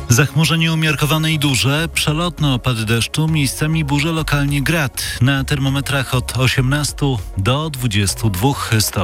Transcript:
Zachmurzenie umiarkowane i duże, przelotne opady deszczu, miejscami burze, lokalnie grad. Na termometrach od 18 do 22 stopni.